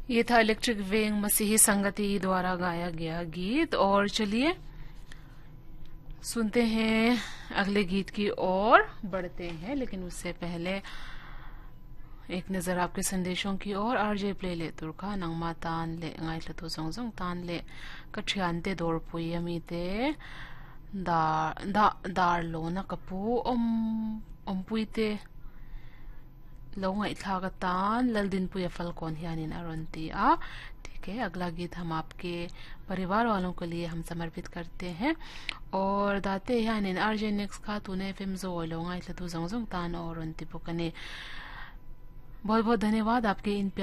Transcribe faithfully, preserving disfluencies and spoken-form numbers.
ये था electric wing मसीही संगति द्वारा गाया गया गीत। और चलिए सुनते हैं अगले गीत की ओर बढ़ते हैं, लेकिन उससे पहले एक नजर आपके संदेशों की ओर। आरजे प्ले ले तुरखा नंगमा तान ले ngai le to zong zong tan le kathriante dor pui amite da da dar lo na kapu om om puite low ngai thaga tan ललदिन पुया फलकौन हियानिन Arundhati आ। ठीक है, अगला गीत हम आपके परिवार वालों के लिए हम समर्पित करते हैं। और दाते हियानिन आरजे नेक्स्ट खा तूने फिल्म जो लो ngai le to zong zong tan और अरुंती पुकने बहुत बहुत धन्यवाद आपके इन